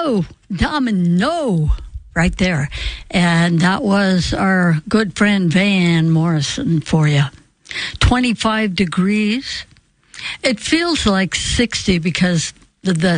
Domino, right there. And that was our good friend Van Morrison for you. 25 degrees. It feels like 60 because the